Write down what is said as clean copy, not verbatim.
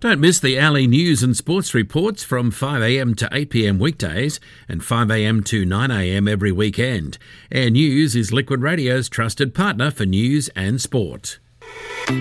Don't miss the Ali news and sports reports from 5am to 8pm weekdays and 5am to 9am every weekend. Air News is Liquid Radio's trusted partner for news and sport.